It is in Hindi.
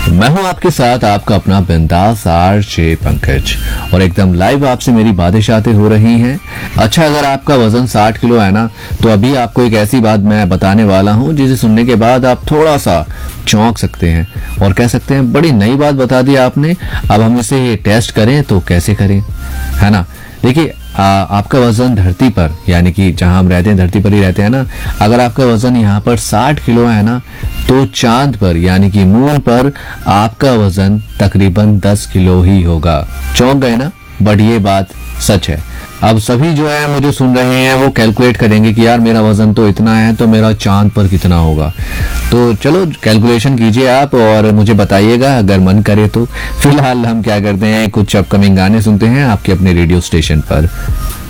मैं हूं आपके साथ आपका अपना बिंदास आरजे पंकज और एकदम लाइव आपसे मेरी बातें हो रही हैं। अच्छा, अगर आपका वजन 60 किलो है ना, तो अभी आपको एक ऐसी बात मैं बताने वाला हूं जिसे सुनने के बाद आप थोड़ा सा चौंक सकते हैं और कह सकते हैं बड़ी नई बात बता दी आपने। अब हम इसे टेस्ट करें तो कैसे करें, है ना। देखिए, आपका वजन धरती पर, यानी कि जहां हम रहते हैं धरती पर ही रहते हैं ना, अगर आपका वजन यहाँ पर 60 किलो है ना, तो चांद पर यानी कि मून पर आपका वजन तकरीबन 10 किलो ही होगा। चौंक गए ना, बट ये बात सच है। अब सभी जो है मुझे सुन रहे हैं वो कैलकुलेट करेंगे कि यार मेरा वजन तो इतना है, तो मेरा चांद पर कितना होगा। तो चलो कैलकुलेशन कीजिए आप और मुझे बताइएगा अगर मन करे तो। फिलहाल हम क्या करते हैं, कुछ अपकमिंग गाने सुनते हैं आपके अपने रेडियो स्टेशन पर।